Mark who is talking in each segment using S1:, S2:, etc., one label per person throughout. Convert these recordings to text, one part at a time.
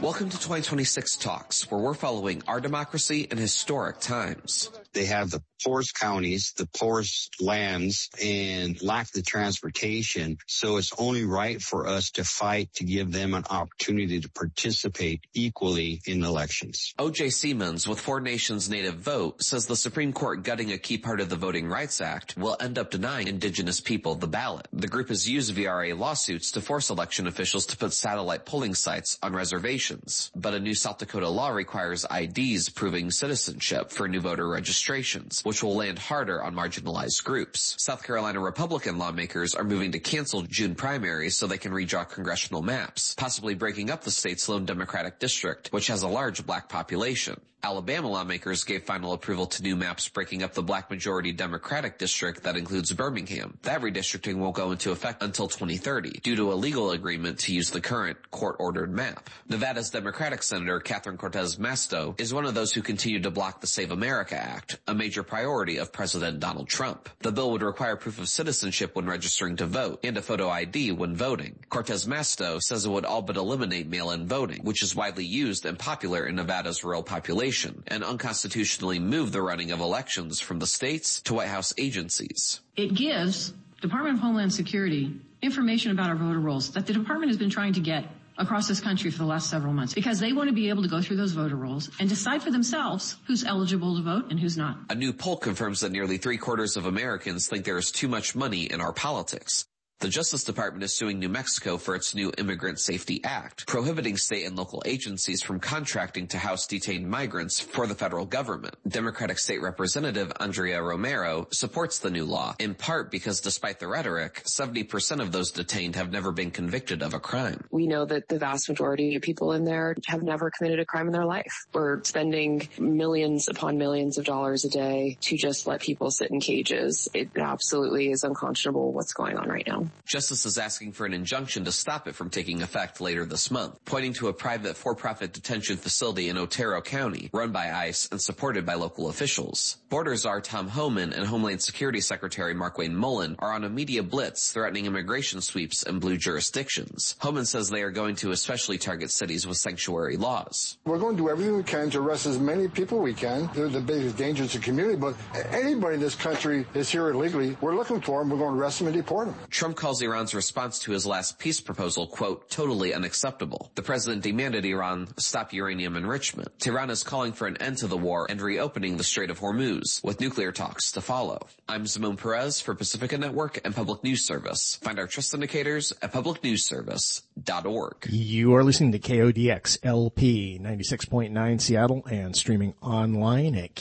S1: Welcome to 2026 Talks, where we're following our democracy in historic times.
S2: They have the poorest counties, the poorest lands, and lack the transportation. So it's only right for us to fight to give them an opportunity to participate equally in elections.
S1: O.J. Siemens, with Four Nations Native Vote, says the Supreme Court gutting a key part of the Voting Rights Act will end up denying Indigenous people the ballot. The group has used VRA lawsuits to force election officials to put satellite polling sites on reservations. But a new South Dakota law requires IDs proving citizenship for new voter registrations, which will land harder on marginalized groups. South Carolina Republican lawmakers are moving to cancel June primaries so they can redraw congressional maps, possibly breaking up the state's lone Democratic district, which has a large black population. Alabama lawmakers gave final approval to new maps breaking up the black-majority Democratic district that includes Birmingham. That redistricting won't go into effect until 2030 due to a legal agreement to use the current court-ordered map. Nevada's Democratic Senator Catherine Cortez Masto is one of those who continue to block the Save America Act, a major priority of President Donald Trump. The bill would require proof of citizenship when registering to vote and a photo ID when voting. Cortez Masto says it would all but eliminate mail-in voting, which is widely used and popular in Nevada's rural population, and unconstitutionally move the running of elections from the states to White House agencies.
S3: It gives Department of Homeland Security information about our voter rolls that the department has been trying to get across this country for the last several months, because they want to be able to go through those voter rolls and decide for themselves who's eligible to vote and who's not.
S1: A new poll confirms that nearly 3/4 of Americans think there is too much money in our politics. The Justice Department is suing New Mexico for its new Immigrant Safety Act, prohibiting state and local agencies from contracting to house detained migrants for the federal government. Democratic State Representative Andrea Romero supports the new law, in part because despite the rhetoric, 70% of those detained have never been convicted of a crime.
S4: We know that the vast majority of people in there have never committed a crime in their life. We're spending millions upon millions of dollars a day to just let people sit in cages. It absolutely is unconscionable what's going on right now.
S1: Justice is asking for an injunction to stop it from taking effect later this month, pointing to a private for-profit detention facility in Otero County, run by ICE and supported by local officials. Border Czar Tom Homan and Homeland Security Secretary Markwayne Mullin are on a media blitz threatening immigration sweeps in blue jurisdictions. Homan says they are going to especially target cities with sanctuary laws.
S5: We're going to do everything we can to arrest as many people we can. They're the biggest danger to the community, but anybody in this country is here illegally. We're looking for them. We're going to arrest them and deport them.
S1: Trump calls Iran's response to his last peace proposal, quote, totally unacceptable. The president demanded Iran stop uranium enrichment. Tehran is calling for an end to the war and reopening the Strait of Hormuz, with nuclear talks to follow. I'm Simone Perez for Pacifica Network and Public News Service. Find our trust indicators at publicnewsservice.org.
S6: You are listening to KODX LP 96.9 Seattle and streaming online at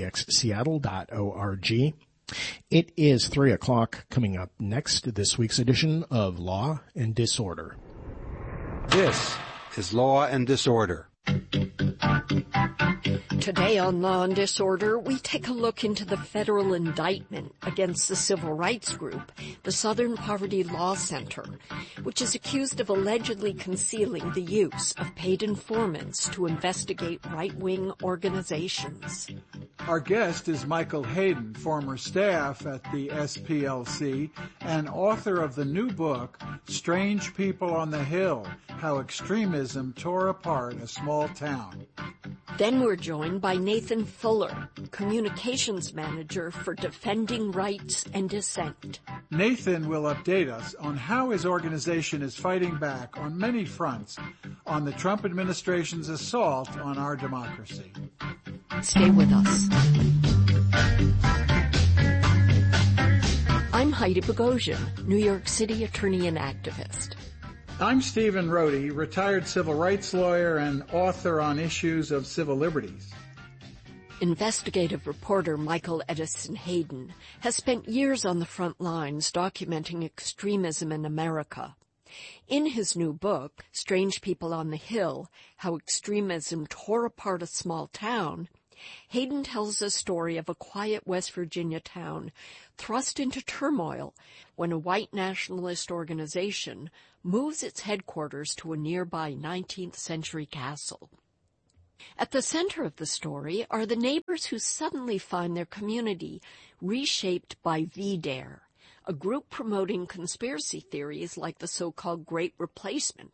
S6: kodxseattle.org. It is 3 o'clock. Coming up next, this week's edition of Law and Disorder.
S7: This is Law and Disorder.
S8: Today on Law and Disorder, we take a look into the federal indictment against the civil rights group, the Southern Poverty Law Center, which is accused of allegedly concealing the use of paid informants to investigate right-wing organizations.
S9: Our guest is Michael Hayden, former staff at the SPLC and author of the new book, Strange People on the Hill, How Extremism Tore Apart a Small Town.
S8: Then we're joined by Nathan Fuller, Communications Manager for Defending Rights and Dissent.
S9: Nathan will update us on how his organization is fighting back on many fronts on the Trump administration's assault on our democracy.
S8: Stay with us. I'm Heidi Bogosian, New York City attorney and activist.
S9: I'm Stephen Rohde, retired civil rights lawyer and author on issues of civil liberties.
S8: Investigative reporter Michael Edison Hayden has spent years on the front lines documenting extremism in America. In his new book, Strange People on the Hill, How Extremism Tore Apart a Small Town, Hayden tells the story of a quiet West Virginia town thrust into turmoil when a white nationalist organization moves its headquarters to a nearby 19th century castle. At the center of the story are the neighbors who suddenly find their community reshaped by VDARE, a group promoting conspiracy theories like the so-called Great Replacement.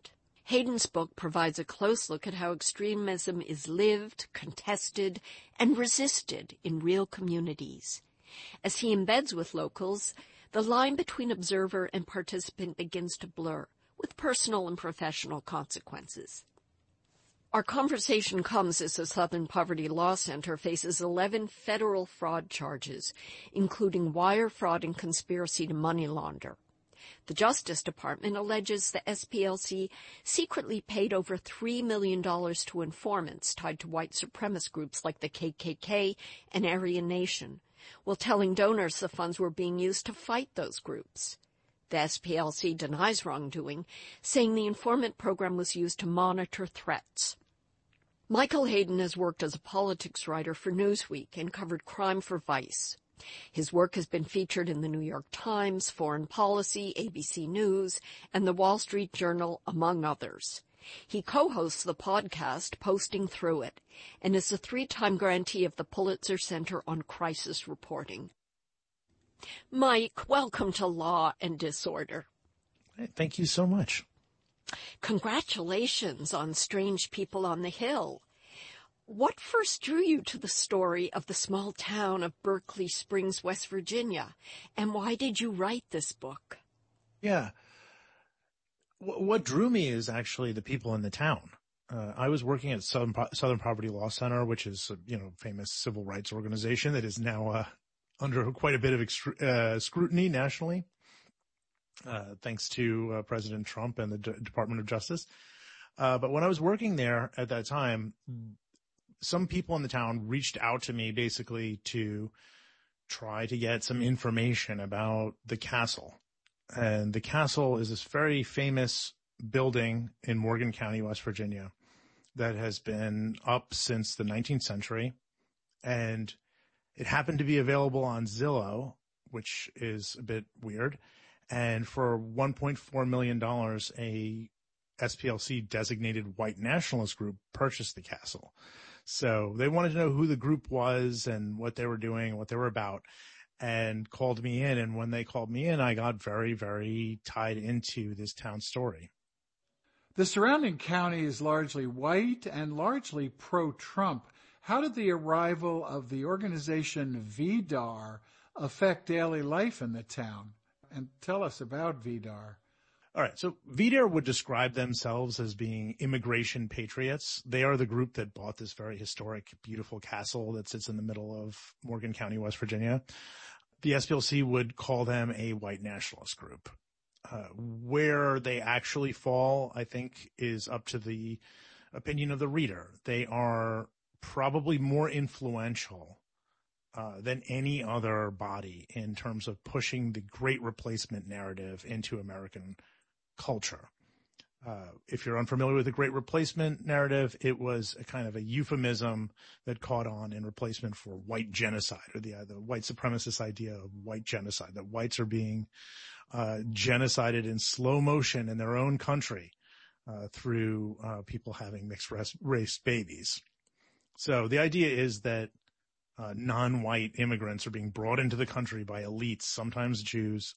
S8: Hayden's book provides a close look at how extremism is lived, contested, and resisted in real communities. As he embeds with locals, the line between observer and participant begins to blur, with personal and professional consequences. Our conversation comes as the Southern Poverty Law Center faces 11 federal fraud charges, including wire fraud and conspiracy to money launder. The Justice Department alleges the SPLC secretly paid over $3 million to informants tied to white supremacist groups like the KKK and Aryan Nation, while telling donors the funds were being used to fight those groups. The SPLC denies wrongdoing, saying the informant program was used to monitor threats. Michael Hayden has worked as a politics writer for Newsweek and covered crime for Vice. His work has been featured in the New York Times, Foreign Policy, ABC News, and the Wall Street Journal, among others. He co-hosts the podcast Posting Through It and is a 3-time grantee of the Pulitzer Center on Crisis Reporting. Mike, welcome to Law and Disorder.
S6: Thank you so much.
S8: Congratulations on Strange People on the Hill. What first drew you to the story of the small town of Berkeley Springs, West Virginia, and why did you write this book?
S6: Yeah. What drew me is actually the people in the town. I was working at Southern Poverty Law Center, which is a famous civil rights organization that is now under quite a bit of scrutiny nationally, thanks to President Trump and the Department of Justice. But when I was working there at that time, some people in the town reached out to me basically to try to get some information about the castle. And the castle is this very famous building in Morgan County, West Virginia, that has been up since the 19th century. And it happened to be available on Zillow, which is a bit weird. And for $1.4 million, a SPLC designated white nationalist group purchased the castle. So they wanted to know who the group was and what they were doing, what they were about, and called me in. And when they called me in, I got very, very tied into this town story.
S9: The surrounding county is largely white and largely pro-Trump. How did the arrival of the organization VDAR affect daily life in the town? And tell us about VDAR.
S6: All right. So VDAR would describe themselves as being immigration patriots. They are the group that bought this very historic, beautiful castle that sits in the middle of Morgan County, West Virginia. The SPLC would call them a white nationalist group. Where they actually fall, I think, is up to the opinion of the reader. They are probably more influential than any other body in terms of pushing the Great Replacement narrative into American culture. If you're unfamiliar with the Great Replacement narrative, it was a kind of a euphemism that caught on in replacement for white genocide, or the white supremacist idea of white genocide, that whites are being genocided in slow motion in their own country through people having mixed race babies. So the idea is that non-white immigrants are being brought into the country by elites, sometimes Jews,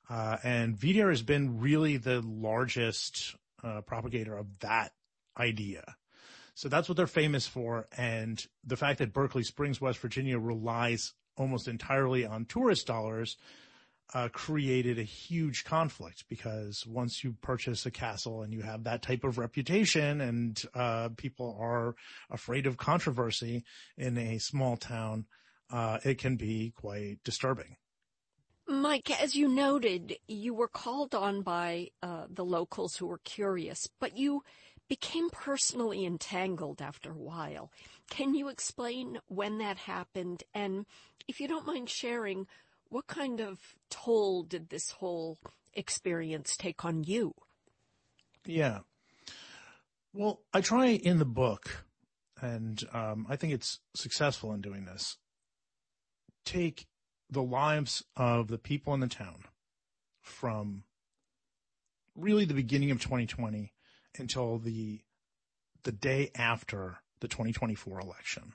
S6: and VDAR has been really the largest propagator of that idea. So that's what they're famous for. And the fact that Berkeley Springs, West Virginia relies almost entirely on tourist dollars created a huge conflict, because once you purchase a castle and you have that type of reputation and people are afraid of controversy in a small town, it can be quite disturbing.
S8: Mike, as you noted, you were called on by the locals who were curious, but you became personally entangled after a while. Can you explain when that happened? And if you don't mind sharing, what kind of toll did this whole experience take on you?
S6: Yeah. Well, I try in the book, and I think it's successful in doing this, take the lives of the people in the town from really the beginning of 2020 until the day after the 2024 election.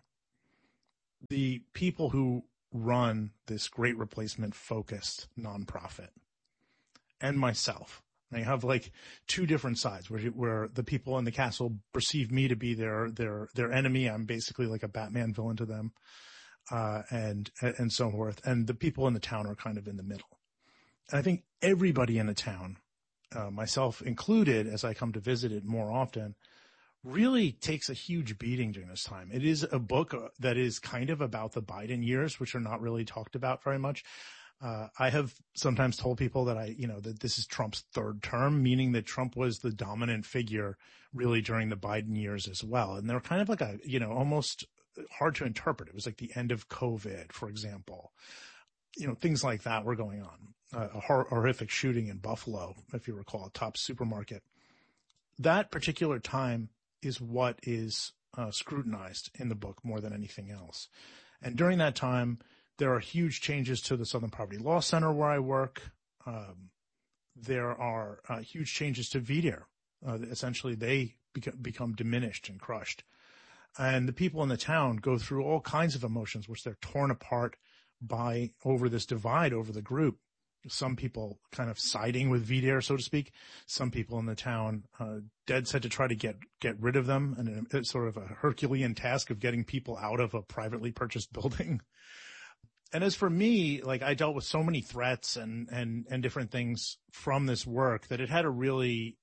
S6: The people who run this Great Replacement focused nonprofit, and myself. And you have like two different sides where the people in the castle perceive me to be their enemy. I'm basically like a Batman villain to them, and so forth. And the people in the town are kind of in the middle. And I think everybody in the town, myself included, as I come to visit it more often, really takes a huge beating during this time. It is a book that is kind of about the Biden years, which are not really talked about very much. I have sometimes told people that that this is Trump's third term, meaning that Trump was the dominant figure really during the Biden years as well. And they're kind of like almost hard to interpret. It was like the end of COVID, for example. Things like that were going on. A horrific shooting in Buffalo, if you recall, a Tops supermarket. That particular time is what is scrutinized in the book more than anything else. And during that time, there are huge changes to the Southern Poverty Law Center where I work. There are huge changes to VDARE. Essentially, they become diminished and crushed. And the people in the town go through all kinds of emotions, which they're torn apart over this divide over the group. Some people kind of siding with VDARE, so to speak. Some people in the town dead set to try to get rid of them, and it's sort of a Herculean task of getting people out of a privately purchased building. And as for me, like I dealt with so many threats and different things from this work that it had a really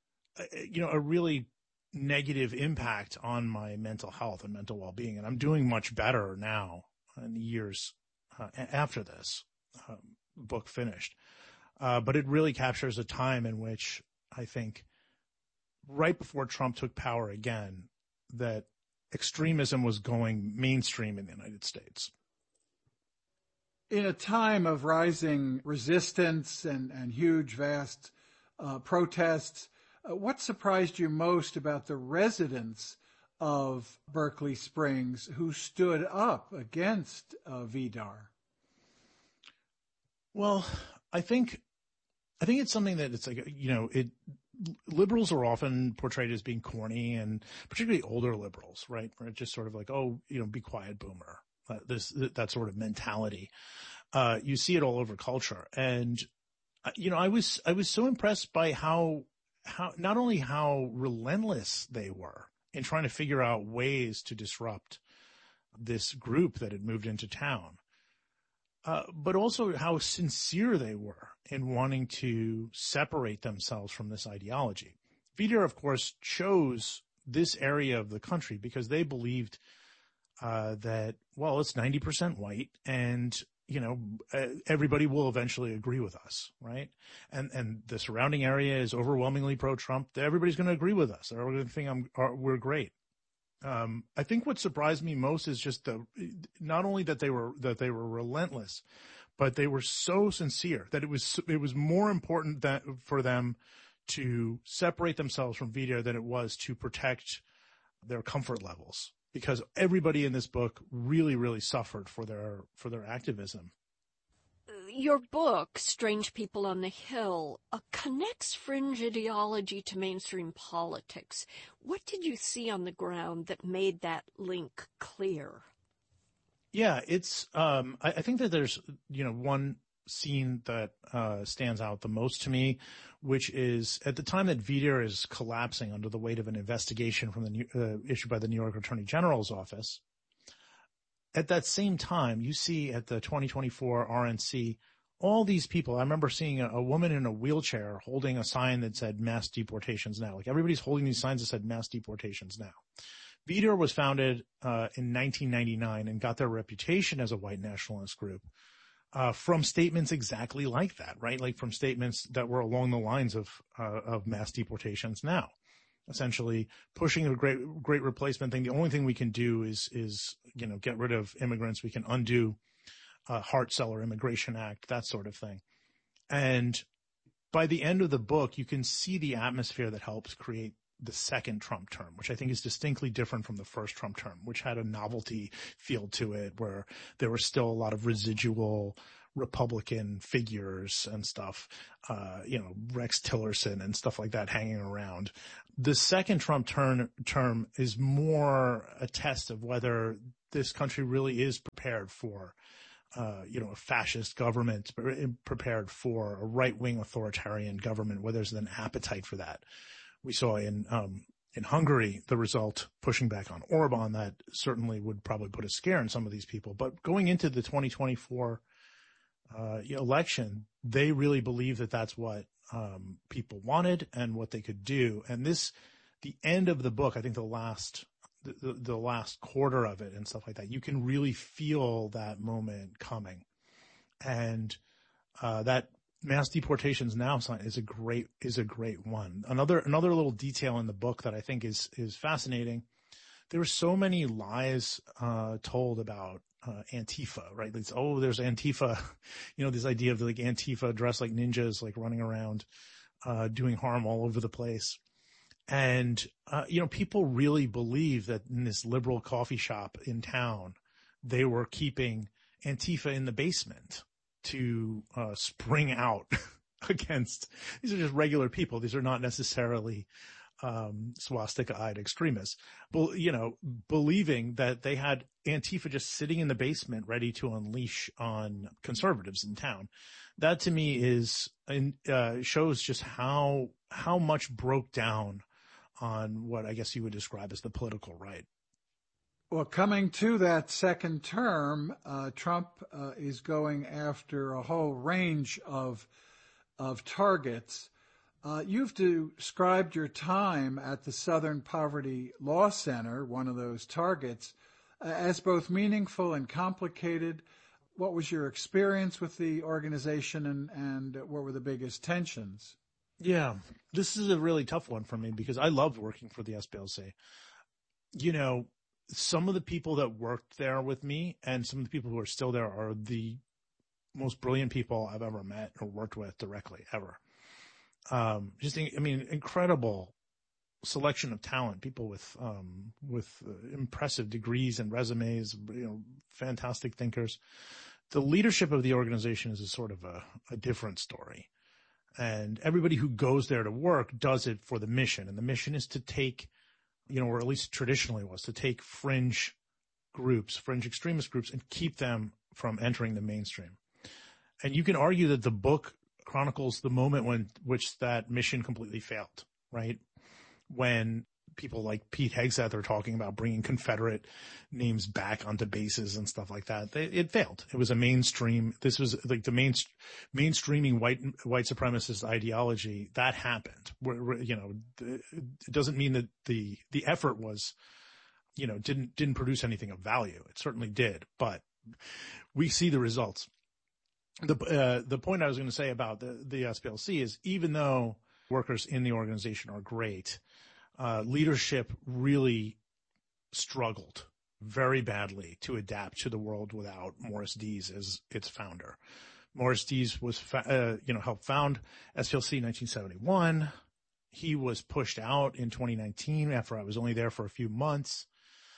S6: negative impact on my mental health and mental well-being. And I'm doing much better now in the years after this book finished. But it really captures a time in which I think right before Trump took power again, that extremism was going mainstream in the United States.
S9: In a time of rising resistance and huge, vast protests, what surprised you most about the residents of Berkeley Springs who stood up against VDARE?
S6: Well, I think it's something that it's like, liberals are often portrayed as being corny, and particularly older liberals, right? Where it's just sort of like, be quiet, boomer. That sort of mentality. You see it all over culture. And, I was so impressed by how not only how relentless they were in trying to figure out ways to disrupt this group that had moved into town, but also how sincere they were in wanting to separate themselves from this ideology. VDARE, of course, chose this area of the country because they believed that, it's 90% white and, everybody will eventually agree with us, right? And the surrounding area is overwhelmingly pro-Trump. Everybody's going to agree with us. They're going to think we're great. I think what surprised me most is just not only that they were relentless, but they were so sincere that it was more important for them to separate themselves from VDARE than it was to protect their comfort levels. Because everybody in this book really, really suffered for their activism.
S8: Your book, Strange People on the Hill, connects fringe ideology to mainstream politics. What did you see on the ground that made that link clear?
S6: Yeah, it's I think that there's one scene that stands out the most to me, which is at the time that VDARE is collapsing under the weight of an investigation from issued by the New York Attorney General's office. At that same time, you see at the 2024 RNC all these people. I remember seeing a woman in a wheelchair holding a sign that said mass deportations now. Like everybody's holding these signs that said mass deportations now. VDARE was founded in 1999 and got their reputation as a white nationalist group from statements exactly like that, right? Like from statements that were along the lines of mass deportations now, essentially pushing a great replacement thing. The only thing we can do is get rid of immigrants. We can undo Hart-Celler Immigration Act, that sort of thing. And by the end of the book, you can see the atmosphere that helps create the second Trump term, which I think is distinctly different from the first Trump term, which had a novelty feel to it, where there was still a lot of residual Republican figures and stuff, Rex Tillerson and stuff like that hanging around. The second Trump term is more a test of whether this country really is prepared for a fascist government prepared for a right-wing authoritarian government where there's an appetite for that. We saw in Hungary the result pushing back on Orban. That certainly would probably put a scare in some of these people. But going into the 2024 election, they really believe that that's what people wanted and what they could do. And the end of the book, I think the last quarter of it and stuff like that, you can really feel that moment coming. And that mass deportations now sign is a great one. Another little detail in the book that I think is fascinating. There were so many lies told about Antifa, right? There's Antifa, this idea of like Antifa dressed like ninjas, like running around doing harm all over the place. And, people really believe that in this liberal coffee shop in town, they were keeping Antifa in the basement to spring out against. These are just regular people. These are not necessarily swastika-eyed extremists. Believing that they had Antifa just sitting in the basement ready to unleash on conservatives in town. That to me shows just how much broke down on what I guess you would describe as the political right.
S9: Well, coming to that second term, Trump is going after a whole range of targets. You've described your time at the Southern Poverty Law Center, one of those targets, as both meaningful and complicated. What was your experience with the organization and what were the biggest tensions?
S6: Yeah, this is a really tough one for me because I loved working for the SPLC. Some of the people that worked there with me and some of the people who are still there are the most brilliant people I've ever met or worked with directly ever. Incredible selection of talent, people with impressive degrees and resumes, fantastic thinkers. The leadership of the organization is a sort of a different story. And everybody who goes there to work does it for the mission. And the mission is to take, or at least traditionally was, to take fringe extremist groups and keep them from entering the mainstream. And you can argue that the book chronicles the moment which that mission completely failed, right? When people like Pete Hegseth are talking about bringing Confederate names back onto bases and stuff like that. It failed. It was a mainstream. This was like the mainstreaming white supremacist ideology that happened. It doesn't mean that the effort was, didn't produce anything of value. It certainly did, but we see the results. The point I was going to say about the SPLC is even though workers in the organization are great, leadership really struggled very badly to adapt to the world without Morris Dees as its founder. Morris Dees was, helped found SPLC in 1971. He was pushed out in 2019 after I was only there for a few months.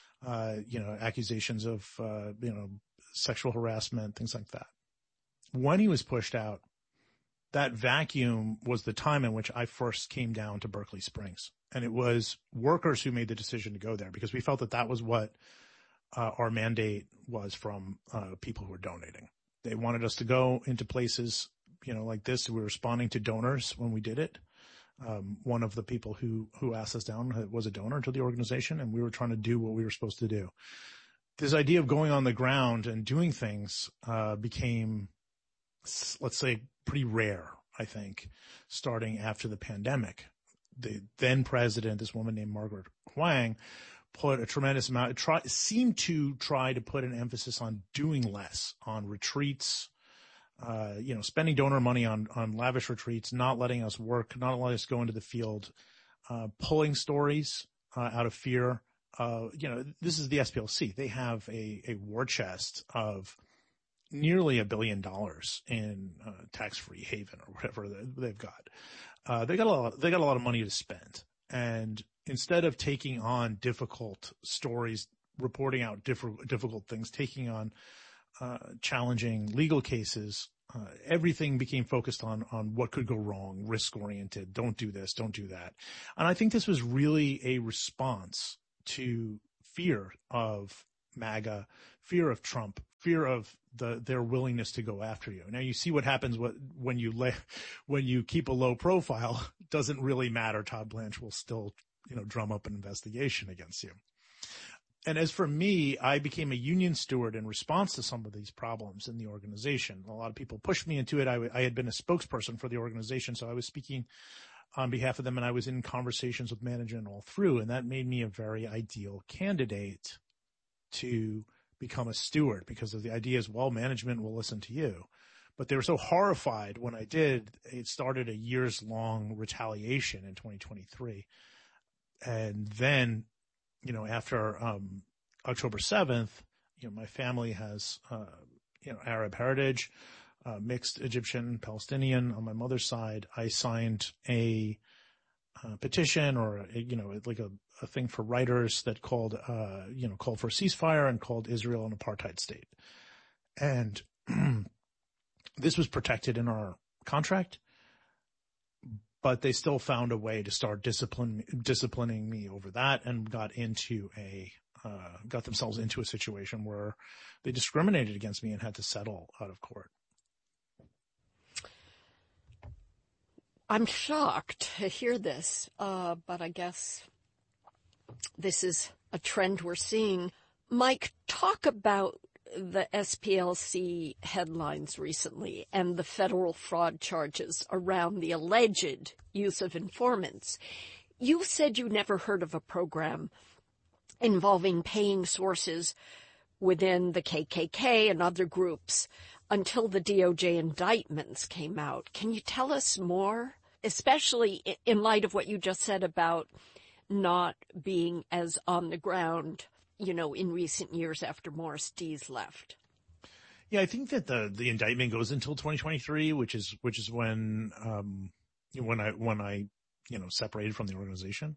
S6: Accusations of, sexual harassment, things like that. When he was pushed out, that vacuum was the time in which I first came down to Berkeley Springs. And it was workers who made the decision to go there because we felt that was what our mandate was from people who were donating. They wanted us to go into places, like this. We were responding to donors when we did it. One of the people who asked us down was a donor to the organization, and we were trying to do what we were supposed to do. This idea of going on the ground and doing things became, let's say, pretty rare, I think, starting after the pandemic. The then president, this woman named Margaret Huang, put a tremendous amount, seemed to try to put an emphasis on doing less, on retreats, spending donor money on lavish retreats, not letting us work, not letting us go into the field, pulling stories out of fear. This is the SPLC. They have a war chest of nearly $1 billion in tax-free haven or whatever they've got. They got a lot of money to spend. And instead of taking on difficult stories, reporting out difficult things, taking on challenging legal cases, everything became focused on what could go wrong, risk-oriented, don't do this, don't do that. And I think this was really a response to fear of MAGA, fear of Trump, fear of their willingness to go after you. Now you see what happens when you keep a low profile. It doesn't really matter. Todd Blanche will still, drum up an investigation against you. And as for me, I became a union steward in response to some of these problems in the organization. A lot of people pushed me into it. I had been a spokesperson for the organization, so I was speaking on behalf of them, and I was in conversations with management all through, and that made me a very ideal candidate to become a steward, because of the idea is, well, management will listen to you. But they were so horrified when I did, it started a years-long retaliation in 2023. And then, after October 7th, my family has, Arab heritage, mixed Egyptian, Palestinian on my mother's side. I signed a petition, or a thing for writers that called for a ceasefire and called Israel an apartheid state. And this was protected in our contract, but they still found a way to start disciplining me over that, and got themselves into a situation where they discriminated against me and had to settle out of court.
S8: I'm shocked to hear this, but I guess this is a trend we're seeing. Mike, talk about the SPLC headlines recently and the federal fraud charges around the alleged use of informants. You said you never heard of a program involving paying sources within the KKK and other groups until the DOJ indictments came out. Can you tell us more, especially in light of what you just said about not being as on the ground, in recent years after Morris Dees left?
S6: Yeah, I think that the indictment goes until 2023, which is when I separated from the organization.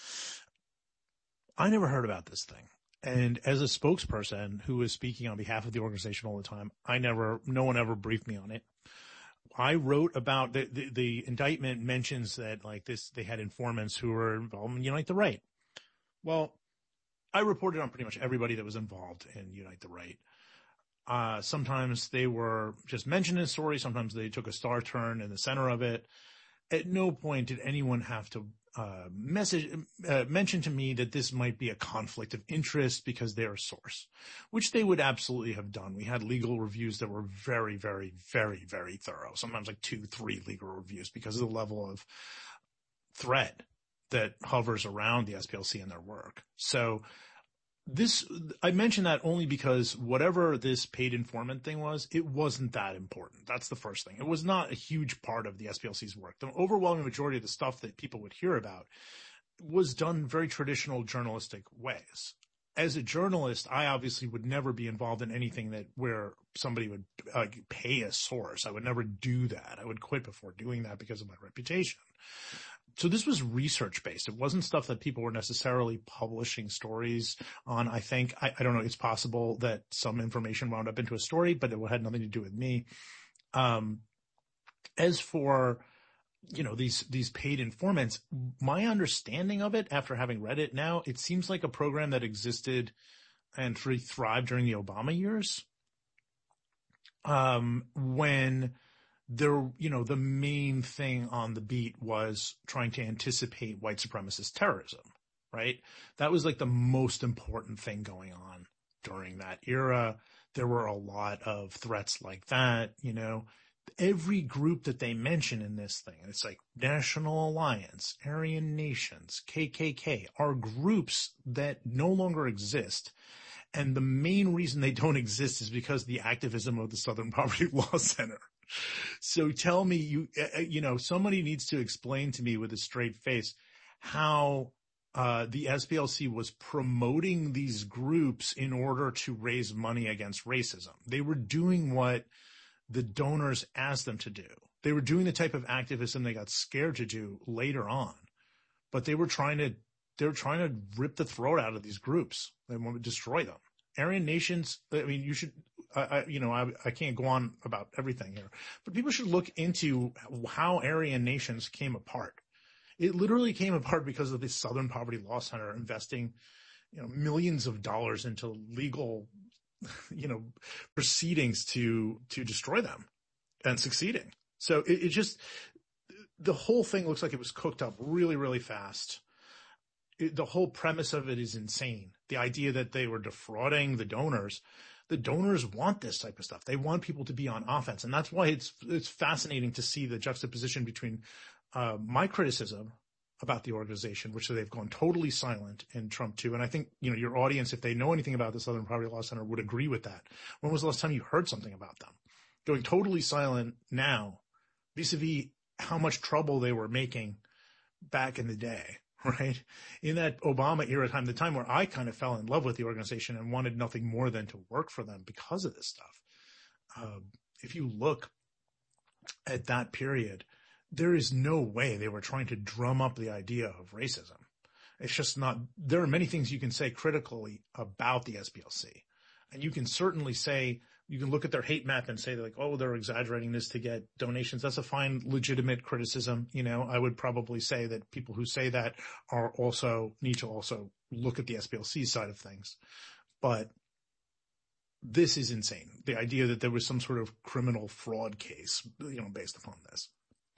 S6: I never heard about this thing. And as a spokesperson who was speaking on behalf of the organization all the time, no one ever briefed me on it. I wrote about the indictment mentions that they had informants who were involved in Unite the Right. Well, I reported on pretty much everybody that was involved in Unite the Right. Sometimes they were just mentioned in a story. Sometimes they took a star turn in the center of it. At no point did anyone have to mention to me that this might be a conflict of interest because they're a source, which they would absolutely have done. We had legal reviews that were very, very, very, very thorough, sometimes 2-3 legal reviews, because of the level of threat that hovers around the SPLC and their work. So I mention that only because whatever this paid informant thing was, it wasn't that important. That's the first thing. It was not a huge part of the SPLC's work. The overwhelming majority of the stuff that people would hear about was done very traditional journalistic ways. As a journalist, I obviously would never be involved in anything where somebody would pay a source. I would never do that. I would quit before doing that because of my reputation. So this was research-based. It wasn't stuff that people were necessarily publishing stories on. I think, I don't know, it's possible that some information wound up into a story, but it had nothing to do with me. As for, these paid informants, my understanding of it, after having read it now, it seems like a program that existed and thrived during the Obama years, when the main thing on the beat was trying to anticipate white supremacist terrorism, right? That was the most important thing going on during that era. There were a lot of threats like that, Every group that they mention in this thing, and it's National Alliance, Aryan Nations, KKK, are groups that no longer exist. And the main reason they don't exist is because the activism of the Southern Poverty Law Center. So tell me, somebody needs to explain to me with a straight face how the SPLC was promoting these groups in order to raise money against racism. They were doing what the donors asked them to do. They were doing the type of activism they got scared to do later on, but they were trying to rip the throat out of these groups. They want to destroy them. Aryan Nations, you should, I can't go on about everything here, but people should look into how Aryan Nations came apart. It literally came apart because of the Southern Poverty Law Center investing, millions of dollars into legal proceedings to destroy them and succeeding. So it just, the whole thing looks like it was cooked up really, really fast. The whole premise of it is insane. The idea that they were defrauding the donors want this type of stuff. They want people to be on offense. And that's why it's fascinating to see the juxtaposition between my criticism about the organization, which they've gone totally silent in Trump 2. And I think, your audience, if they know anything about the Southern Poverty Law Center, would agree with that. When was the last time you heard something about them? Going totally silent now, vis-a-vis how much trouble they were making back in the day, right? In that Obama era time, the time where I kind of fell in love with the organization and wanted nothing more than to work for them because of this stuff. If you look at that period, there is no way they were trying to drum up the idea of racism. It's just not. There are many things you can say critically about the SPLC. And you can certainly say, you can look at their hate map and say, like, oh, they're exaggerating this to get donations. That's a fine, legitimate criticism. I would probably say that people who say that need to also look at the SPLC side of things. But this is insane. The idea that there was some sort of criminal fraud case, based upon this.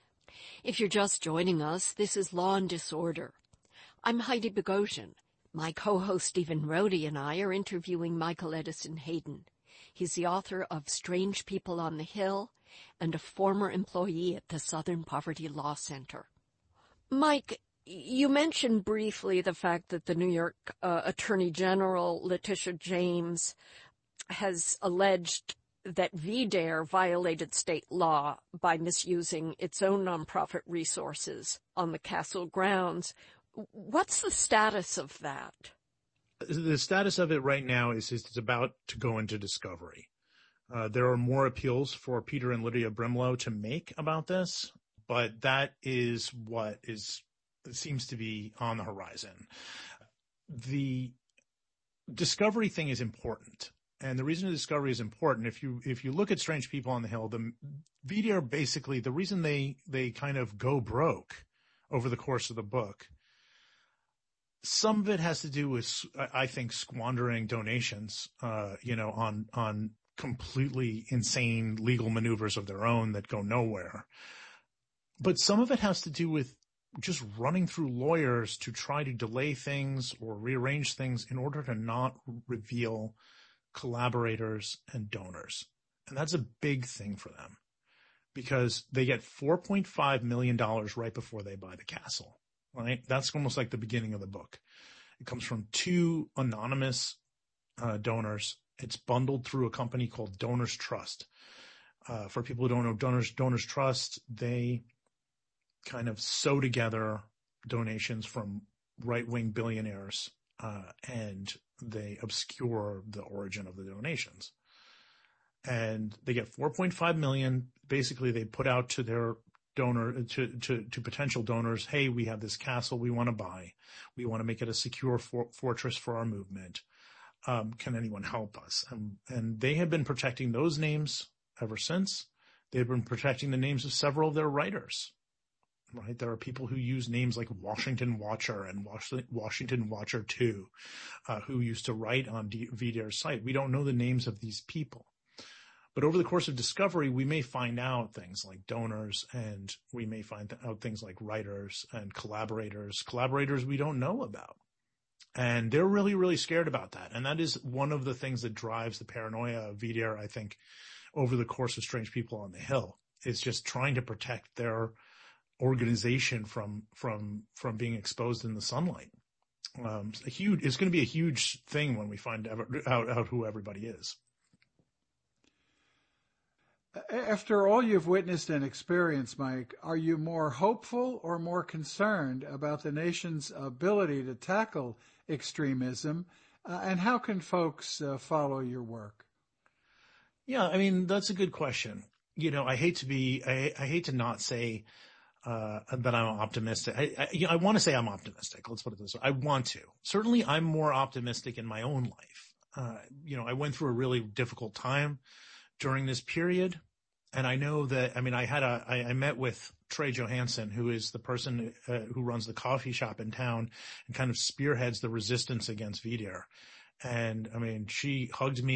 S8: If you're just joining us, this is Law and Disorder. I'm Heidi Bogosian. My co-host Stephen Rohde and I are interviewing Michael Edison Hayden. He's the author of Strange People on the Hill and a former employee at the Southern Poverty Law Center. Mike, you mentioned briefly the fact that the New York Attorney General Letitia James has alleged that VDARE violated state law by misusing its own nonprofit resources on the castle grounds. What's the status of that?
S6: The status of it right now is it's about to go into discovery. There are more appeals for Peter and Lydia Brimlow to make about this, but that is what seems to be on the horizon. The discovery thing is important. And the reason the discovery is important, if you look at Strange People on the Hill, the VDARE basically, the reason they kind of go broke over the course of the book, some of it has to do with, I think, squandering donations, on completely insane legal maneuvers of their own that go nowhere. But some of it has to do with just running through lawyers to try to delay things or rearrange things in order to not reveal collaborators and donors. And that's a big thing for them because they get $4.5 million right before they buy the castle, right? That's almost like the beginning of the book. It comes from two anonymous donors. It's bundled through a company called Donors Trust. For people who don't know Donors Trust, they kind of sew together donations from right-wing billionaires, and they obscure the origin of the donations. And they get $4.5 million. Basically, they put out to their donor, to potential donors, hey, we have this castle we want to buy. We want to make it a secure fortress for our movement. Can anyone help us? And they have been protecting those names ever since. They've been protecting the names of several of their writers. Right. There are people who use names like Washington Watcher and Washington Watcher 2, who used to write on VDARE's site. We don't know the names of these people. But over the course of discovery, we may find out things like donors, and we may find out things like writers and collaborators we don't know about. And they're really, really scared about that. And that is one of the things that drives the paranoia of VDARE, I think, over the course of Strange People on the Hill, is just trying to protect their organization from being exposed in the sunlight. It's going to be a huge thing when we find out who everybody is.
S9: After all you've witnessed and experienced, Mike, are you more hopeful or more concerned about the nation's ability to tackle extremism? And how can folks follow your work?
S6: Yeah, I mean, that's a good question. I hate to not say that I'm optimistic. I want to say I'm optimistic. Let's put it this way. I want to. Certainly, I'm more optimistic in my own life. I went through a really difficult time during this period, and I know that. I mean, I met with Trey Johansson, who is the person who runs the coffee shop in town and kind of spearheads the resistance against VDARE. And I mean, she hugged me.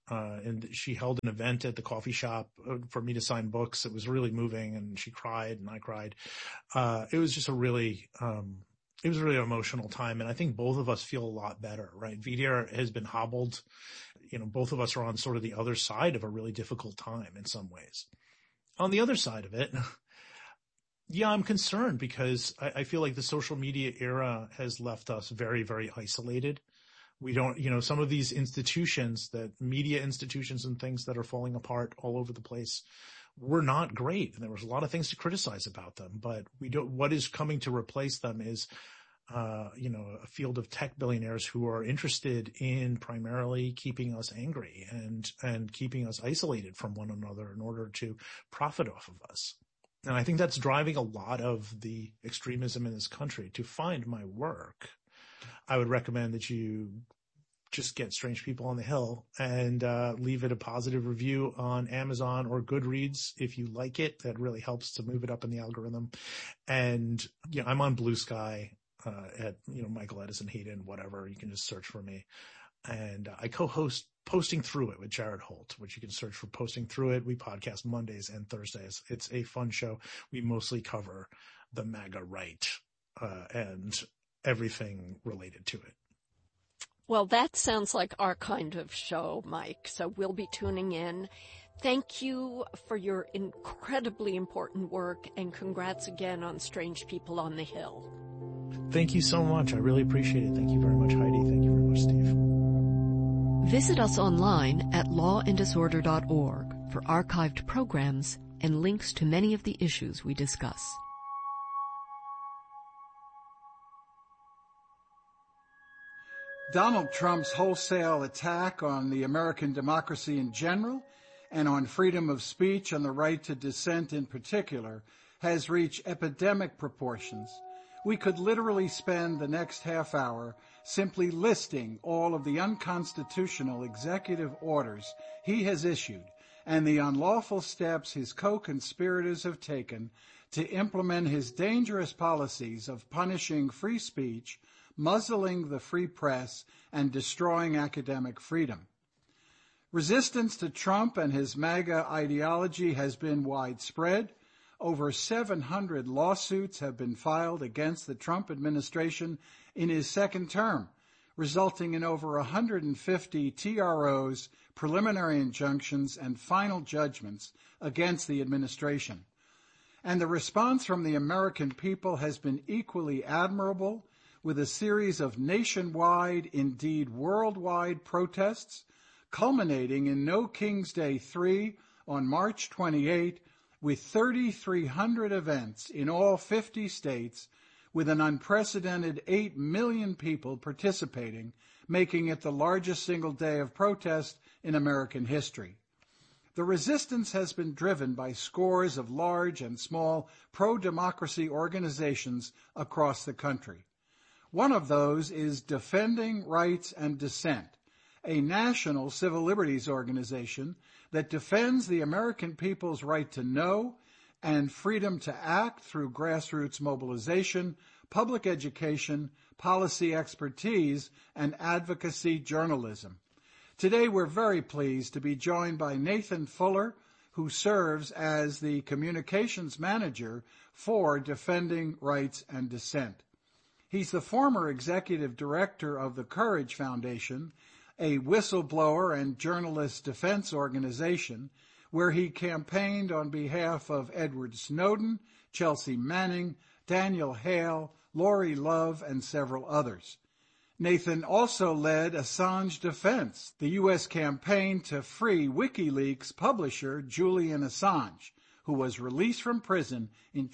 S6: and she held an event at the coffee shop for me to sign books. It was really moving, and she cried and I cried. It was just it was a really emotional time. And I think both of us feel a lot better, right? VDR has been hobbled. Both of us are on sort of the other side of a really difficult time in some ways. On the other side of it, yeah, I'm concerned because I feel like the social media era has left us very, very isolated. We don't, some of these institutions, that media institutions and things that are falling apart all over the place, were not great. And there was a lot of things to criticize about them, but what is coming to replace them is, a field of tech billionaires who are interested in primarily keeping us angry and keeping us isolated from one another in order to profit off of us. And I think that's driving a lot of the extremism in this country. To find my work, I would recommend that you just get Strange People on the Hill and leave it a positive review on Amazon or Goodreads if you like it. That really helps to move it up in the algorithm. And I'm on Blue Sky at Michael Edison Hayden, whatever. You can just search for me. And I co-host Posting Through It with Jared Holt, which you can search for Posting Through It. We podcast Mondays and Thursdays. It's a fun show. We mostly cover the MAGA right and everything related to it.
S8: Well, that sounds like our kind of show, Mike, so we'll be tuning in. Thank you for your incredibly important work, and congrats again on Strange People on the Hill.
S6: Thank you so much. I really appreciate it. Thank you very much, Heidi. Thank you very much, Steve.
S10: Visit us online at lawanddisorder.org for archived programs and links to many of the issues we discuss.
S9: Donald Trump's wholesale attack on the American democracy in general and on freedom of speech and the right to dissent in particular has reached epidemic proportions. We could literally spend the next half hour simply listing all of the unconstitutional executive orders he has issued and the unlawful steps his co-conspirators have taken to implement his dangerous policies of punishing free speech, muzzling the free press, and destroying academic freedom. Resistance to Trump and his MAGA ideology has been widespread. Over 700 lawsuits have been filed against the Trump administration in his second term, resulting in over 150 TROs, preliminary injunctions, and final judgments against the administration. And the response from the American people has been equally admirable, with a series of nationwide, indeed worldwide protests, culminating in No King's Day 3 on March 28, with 3,300 events in all 50 states, with an unprecedented 8 million people participating, making it the largest single day of protest in American history. The resistance has been driven by scores of large and small pro-democracy organizations across the country. One of those is Defending Rights and Dissent, a national civil liberties organization that defends the American people's right to know and freedom to act through grassroots mobilization, public education, policy expertise, and advocacy journalism. Today we're very pleased to be joined by Nathan Fuller, who serves as the communications manager for Defending Rights and Dissent. He's the former executive director of the Courage Foundation, a whistleblower and journalist defense organization where he campaigned on behalf of Edward Snowden, Chelsea Manning, Daniel Hale, Lori Love, and several others. Nathan also led Assange Defense, the U.S. campaign to free WikiLeaks publisher Julian Assange, who was released from prison in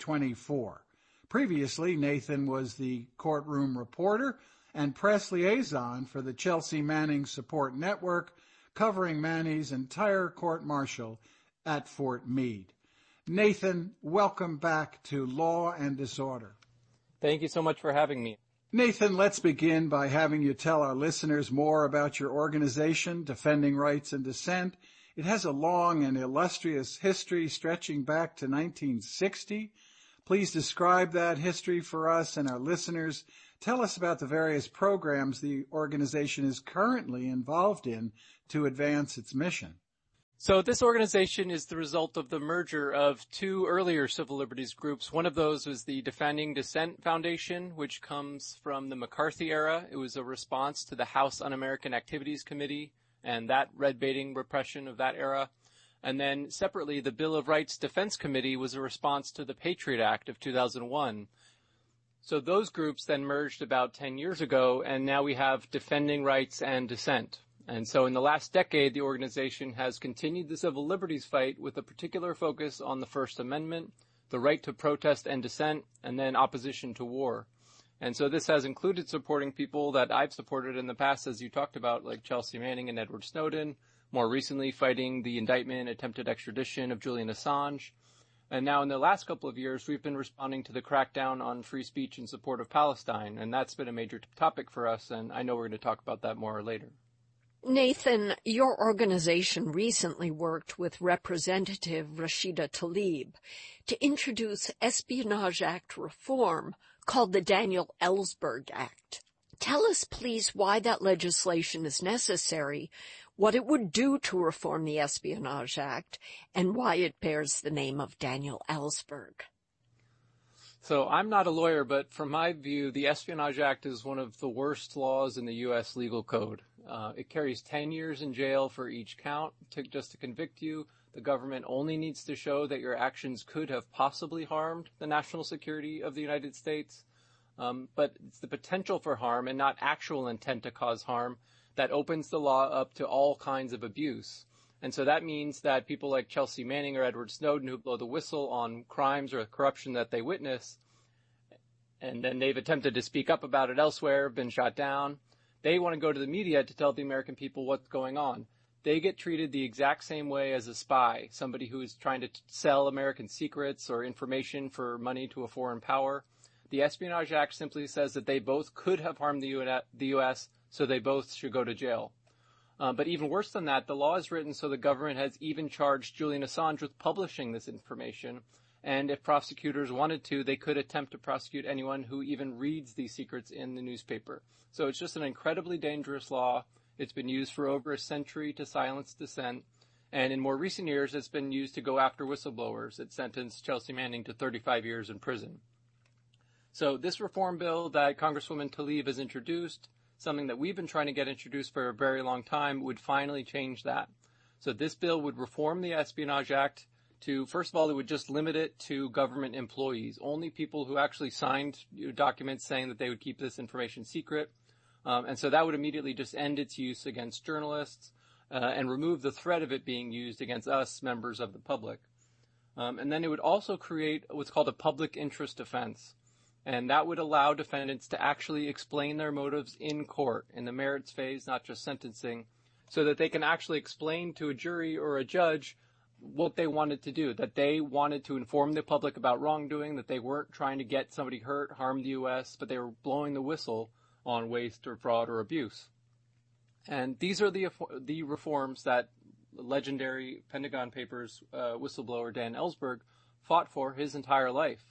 S9: 2024. Previously, Nathan was the courtroom reporter and press liaison for the Chelsea Manning Support Network, covering Manning's entire court-martial at Fort Meade. Nathan, welcome back to Law and Disorder.
S11: Thank you so much for having me.
S9: Nathan, let's begin by having you tell our listeners more about your organization, Defending Rights and Dissent. It has a long and illustrious history stretching back to 1960. Please describe that history for us and our listeners. Tell us about the various programs the organization is currently involved in to advance its mission.
S11: So this organization is the result of the merger of two earlier civil liberties groups. One of those was the Defending Dissent Foundation, which comes from the McCarthy era. It was a response to the House Un-American Activities Committee and that red-baiting repression of that era. And then separately, the Bill of Rights Defense Committee was a response to the Patriot Act of 2001. So those groups then merged about 10 years ago, and now we have Defending Rights and Dissent. And so in the last decade, the organization has continued the civil liberties fight with a particular focus on the First Amendment, the right to protest and dissent, and then opposition to war. And so this has included supporting people that I've supported in the past, as you talked about, like Chelsea Manning and Edward Snowden, more recently fighting the indictment, attempted extradition of Julian Assange. And now in the last couple of years, we've been responding to the crackdown on free speech in support of Palestine, and that's been a major topic for us, and I know we're going to talk about that more later.
S8: Nathan, your organization recently worked with Representative Rashida Tlaib to introduce Espionage Act reform called the Daniel Ellsberg Act. Tell us, please, why that legislation is necessary, what it would do to reform the Espionage Act, and why it bears the name of Daniel Ellsberg.
S11: So I'm not a lawyer, but from my view, the Espionage Act is one of the worst laws in the U.S. legal code. It carries 10 years in jail for each count just to convict you. The government only needs to show that your actions could have possibly harmed the national security of the United States. But it's the potential for harm and not actual intent to cause harm that opens the law up to all kinds of abuse. And so that means that people like Chelsea Manning or Edward Snowden who blow the whistle on crimes or corruption that they witness, and then they've attempted to speak up about it elsewhere, been shot down, they want to go to the media to tell the American people what's going on. They get treated the exact same way as a spy, somebody who is trying to sell American secrets or information for money to a foreign power. The Espionage Act simply says that they both could have harmed the U.S., so they both should go to jail. But even worse than that, the law is written so the government has even charged Julian Assange with publishing this information. And if prosecutors wanted to, they could attempt to prosecute anyone who even reads these secrets in the newspaper. So it's just an incredibly dangerous law. It's been used for over a century to silence dissent. And in more recent years, it's been used to go after whistleblowers. It sentenced Chelsea Manning to 35 years in prison. So this reform bill that Congresswoman Tlaib has introduced, something that we've been trying to get introduced for a very long time, would finally change that. So this bill would reform the Espionage Act to, first of all, it would just limit it to government employees, only people who actually signed documents saying that they would keep this information secret. And so that would immediately just end its use against journalists and remove the threat of it being used against us, members of the public. And then it would also create what's called a public interest defense. And that would allow defendants to actually explain their motives in court, in the merits phase, not just sentencing, so that they can actually explain to a jury or a judge what they wanted to do, that they wanted to inform the public about wrongdoing, that they weren't trying to get somebody hurt, harm the U.S., but they were blowing the whistle on waste or fraud or abuse. And these are the reforms that legendary Pentagon Papers whistleblower Dan Ellsberg fought for his entire life.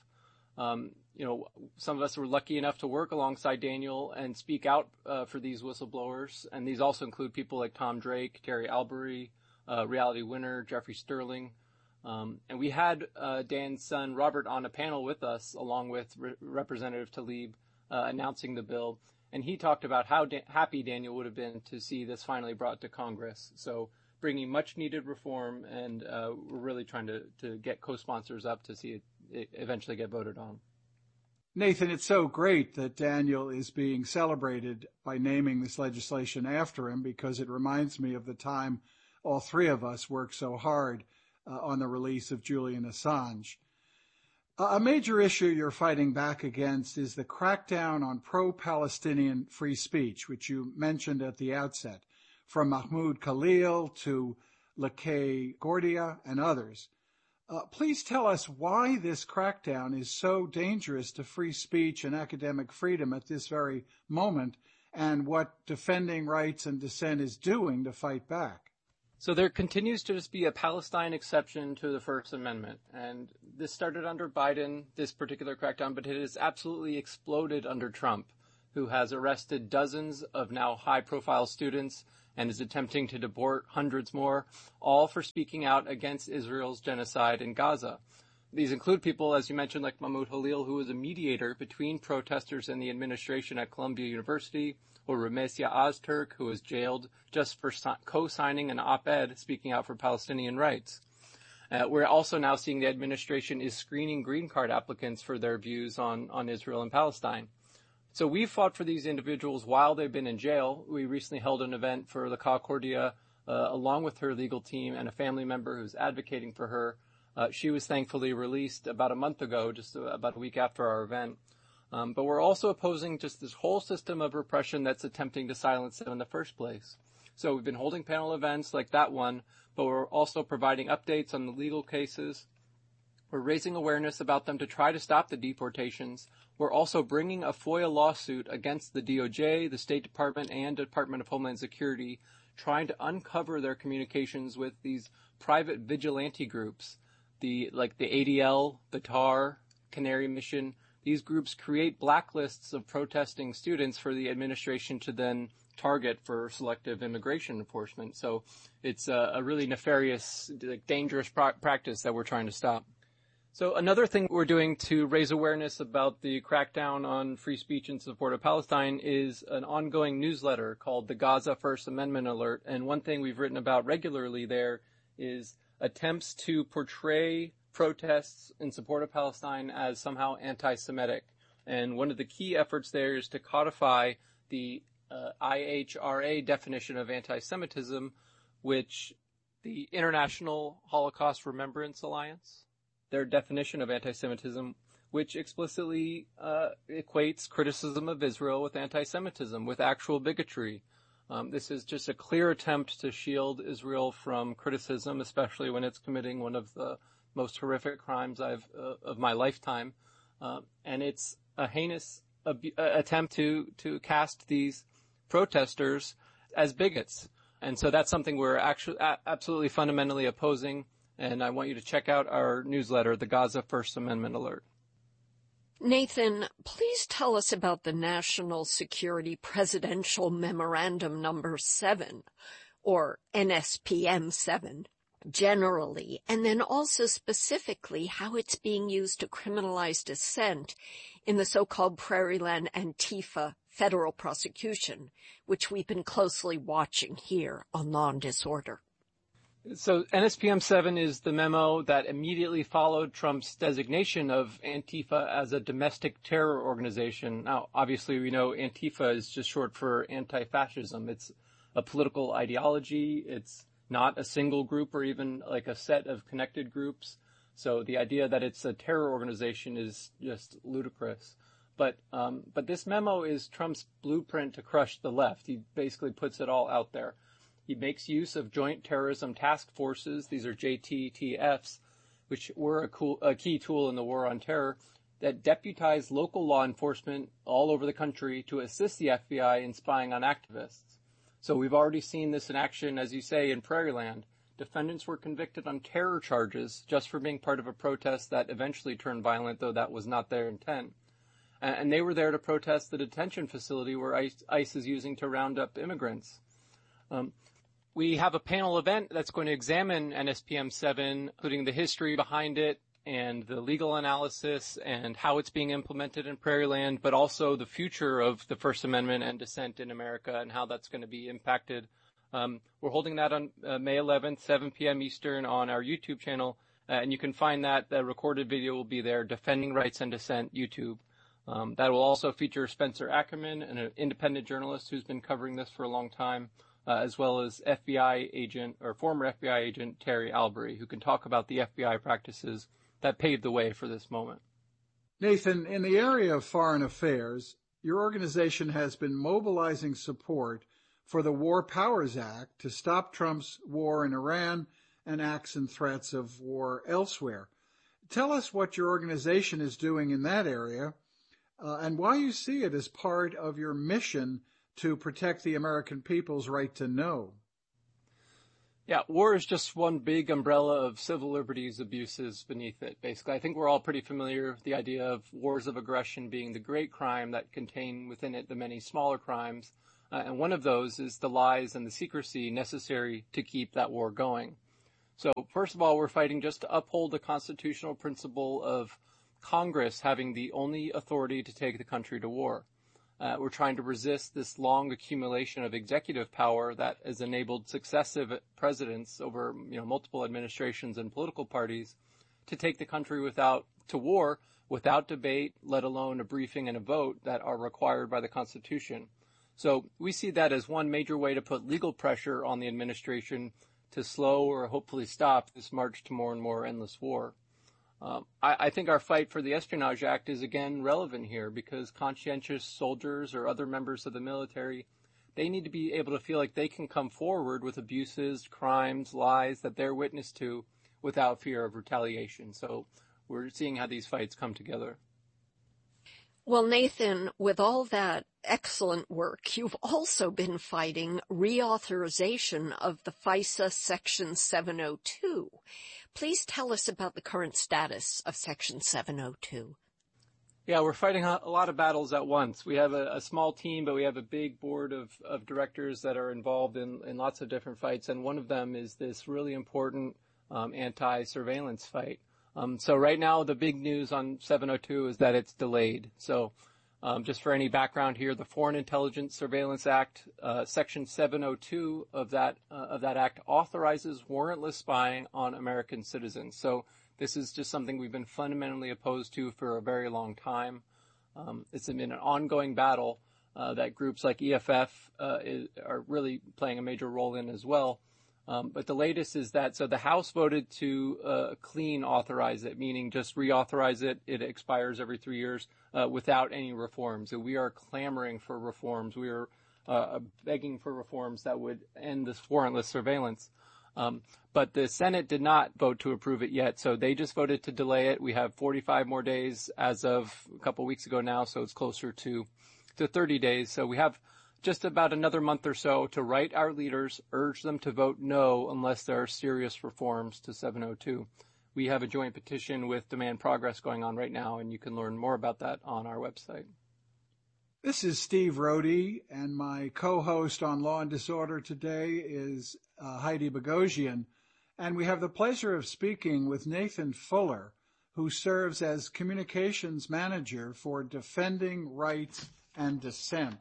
S11: Some of us were lucky enough to work alongside Daniel and speak out for these whistleblowers, and these also include people like Tom Drake, Terry Albury, Reality Winner, Jeffrey Sterling. And we had Dan's son, Robert, on a panel with us, along with Representative Tlaib, announcing the bill. And he talked about how happy Daniel would have been to see this finally brought to Congress. So bringing much-needed reform, and we're really trying to get co-sponsors up to see it eventually get voted on.
S9: Nathan, it's so great that Daniel is being celebrated by naming this legislation after him, because it reminds me of the time all three of us worked so hard on the release of Julian Assange. A major issue you're fighting back against is the crackdown on pro-Palestinian free speech, which you mentioned at the outset, from Mahmoud Khalil to Lakay Gordia and others. Please tell us why this crackdown is so dangerous to free speech and academic freedom at this very moment, and what Defending Rights and Dissent is doing to fight back.
S11: So there continues to just be a Palestine exception to the First Amendment. And this started under Biden, this particular crackdown, but it has absolutely exploded under Trump. who has arrested dozens of now high-profile students and is attempting to deport hundreds more, all for speaking out against Israel's genocide in Gaza. These include people, as you mentioned, like Mahmoud Halil, who was a mediator between protesters and the administration at Columbia University, or Ramesia Ozturk, who was jailed just for co-signing an op-ed speaking out for Palestinian rights. We're also now seeing the administration is screening green card applicants for their views on Israel and Palestine. So we've fought for these individuals while they've been in jail. We recently held an event for La Concordia, along with her legal team and a family member who's advocating for her. She was thankfully released about a month ago, just about a week after our event. But we're also opposing just this whole system of repression that's attempting to silence them in the first place. So we've been holding panel events like that one, but we're also providing updates on the legal cases. We're raising awareness about them to try to stop the deportations. We're also bringing a FOIA lawsuit against the DOJ, the State Department, and Department of Homeland Security, trying to uncover their communications with these private vigilante groups, like the ADL, the TAR, Canary Mission. These groups create blacklists of protesting students for the administration to then target for selective immigration enforcement. So it's a really nefarious, dangerous practice that we're trying to stop. So another thing we're doing to raise awareness about the crackdown on free speech in support of Palestine is an ongoing newsletter called the Gaza First Amendment Alert. And one thing we've written about regularly there is attempts to portray protests in support of Palestine as somehow anti-Semitic. And one of the key efforts there is to codify the IHRA definition of anti-Semitism, which the International Holocaust Remembrance Alliance, their definition of anti-Semitism, which explicitly equates criticism of Israel with anti-Semitism, with actual bigotry. This is just a clear attempt to shield Israel from criticism, especially when it's committing one of the most horrific crimes of my lifetime. And it's a heinous attempt to cast these protesters as bigots. And so that's something we're actually absolutely fundamentally opposing. And I want you to check out our newsletter, the Gaza First Amendment Alert.
S8: Nathan, please tell us about the National Security Presidential Memorandum Number 7, or NSPM 7, generally, and then also specifically how it's being used to criminalize dissent in the so-called Prairieland Antifa federal prosecution, which we've been closely watching here on Law and Disorder.
S11: So NSPM 7 is the memo that immediately followed Trump's designation of Antifa as a domestic terror organization. Now, obviously, we know Antifa is just short for anti-fascism. It's a political ideology. It's not a single group or even like a set of connected groups. So the idea that it's a terror organization is just ludicrous. But this memo is Trump's blueprint to crush the left. He basically puts it all out there. He makes use of joint terrorism task forces. These are JTTFs, which were a key tool in the war on terror, that deputize local law enforcement all over the country to assist the FBI in spying on activists. So we've already seen this in action, as you say, in Prairieland. Defendants were convicted on terror charges just for being part of a protest that eventually turned violent, though that was not their intent. And they were there to protest the detention facility where ICE is using to round up immigrants. We have a panel event that's going to examine NSPM 7, including the history behind it and the legal analysis and how it's being implemented in Prairieland, but also the future of the First Amendment and dissent in America and how that's going to be impacted. We're holding that on May 11th, 7 p.m. Eastern on our YouTube channel, and you can find that. The recorded video will be there, Defending Rights and Dissent, YouTube. That will also feature Spencer Ackerman, an independent journalist who's been covering this for a long time, as well as FBI agent or former FBI agent Terry Albury, who can talk about the FBI practices that paved the way for this moment.
S9: Nathan, in the area of foreign affairs, your organization has been mobilizing support for the War Powers Act to stop Trump's war in Iran and acts and threats of war elsewhere. Tell us what your organization is doing in that area and why you see it as part of your mission to protect the American people's right to know.
S11: Yeah, war is just one big umbrella of civil liberties abuses beneath it, basically. I think we're all pretty familiar with the idea of wars of aggression being the great crime that contain within it the many smaller crimes. And one of those is the lies and the secrecy necessary to keep that war going. So first of all, we're fighting just to uphold the constitutional principle of Congress having the only authority to take the country to war. We're trying to resist this long accumulation of executive power that has enabled successive presidents over multiple administrations and political parties to take the country to war without debate, let alone a briefing and a vote that are required by the Constitution. So we see that as one major way to put legal pressure on the administration to slow or hopefully stop this march to more and more endless war. I think our fight for the Espionage Act is again relevant here because conscientious soldiers or other members of the military, they need to be able to feel like they can come forward with abuses, crimes, lies that they're witness to without fear of retaliation. So we're seeing how these fights come together.
S8: Well, Nathan, with all that excellent work, you've also been fighting reauthorization of the FISA Section 702. Please tell us about the current status of Section 702.
S11: Yeah, we're fighting a lot of battles at once. We have a small team, but we have a big board of directors that are involved in lots of different fights, and one of them is this really important anti-surveillance fight. So right now, the big news on 702 is that it's delayed. So just for any background here, the Foreign Intelligence Surveillance Act, Section 702 of that act authorizes warrantless spying on American citizens. So this is just something we've been fundamentally opposed to for a very long time. It's been an ongoing battle that groups like EFF are really playing a major role in as well. But the latest is that, so the House voted to clean authorize it, meaning just reauthorize it. It expires every 3 years without any reforms. So we are clamoring for reforms. We are begging for reforms that would end this warrantless surveillance. But the Senate did not vote to approve it yet, so they just voted to delay it. We have 45 more days as of a couple weeks ago now, so it's closer to 30 days. So we have just about another month or so to write our leaders, urge them to vote no unless there are serious reforms to 702. We have a joint petition with Demand Progress going on right now, and you can learn more about that on our website.
S9: This is Steve Rohde, and my co-host on Law and Disorder today is Heidi Bogosian, and we have the pleasure of speaking with Nathan Fuller, who serves as Communications Manager for Defending Rights and Dissent.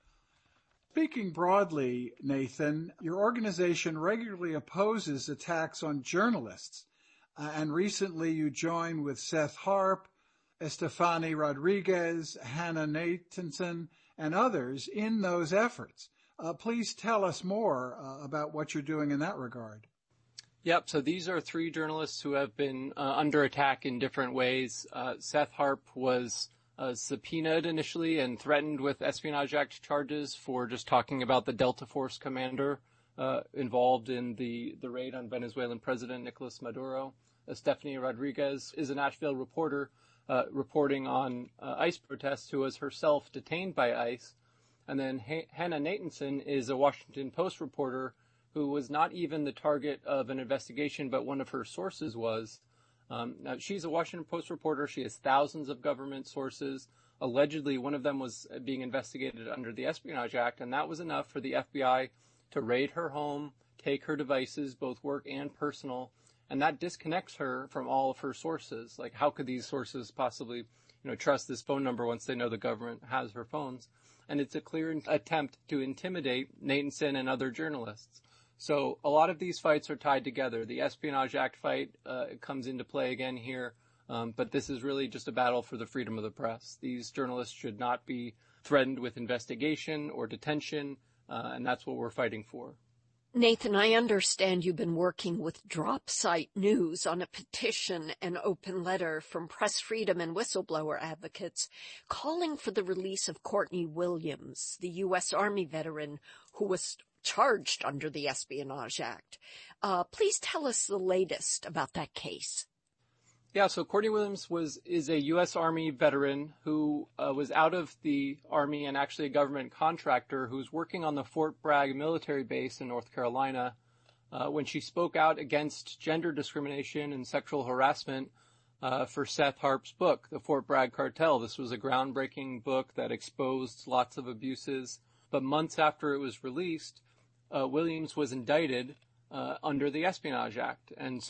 S9: Speaking broadly, Nathan, your organization regularly opposes attacks on journalists, and recently you joined with Seth Harp, Estefany Rodriguez, Hannah Nathanson, and others in those efforts. Please tell us more about what you're doing in that regard.
S11: Yep, so these are three journalists who have been under attack in different ways. Seth Harp was subpoenaed initially and threatened with Espionage Act charges for just talking about the Delta Force commander involved in the raid on Venezuelan President Nicolas Maduro. Estefany Rodriguez is an Asheville reporter reporting on ICE protests who was herself detained by ICE. And then Hannah Nathanson is a Washington Post reporter who was not even the target of an investigation, but one of her sources was. Now, she's a Washington Post reporter. She has thousands of government sources. Allegedly, one of them was being investigated under the Espionage Act, and that was enough for the FBI to raid her home, take her devices, both work and personal, and that disconnects her from all of her sources. Like, how could these sources possibly, trust this phone number once they know the government has her phones? And it's a clear attempt to intimidate Nathanson and other journalists. So a lot of these fights are tied together. The Espionage Act fight comes into play again here, but this is really just a battle for the freedom of the press. These journalists should not be threatened with investigation or detention, and that's what we're fighting for.
S8: Nathan, I understand you've been working with DropSite News on a petition and open letter from press freedom and whistleblower advocates calling for the release of Courtney Williams, the U.S. Army veteran who was charged under the Espionage Act. Please tell us the latest about that case.
S11: Yeah, so Courtney Williams is a U.S. Army veteran who was out of the Army and actually a government contractor who's working on the Fort Bragg military base in North Carolina. when she spoke out against gender discrimination and sexual harassment for Seth Harp's book, The Fort Bragg Cartel. This was a groundbreaking book that exposed lots of abuses. But months after it was released, Williams was indicted under the Espionage Act. And